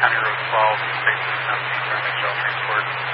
County Road 12, facing southeast on HL Transport.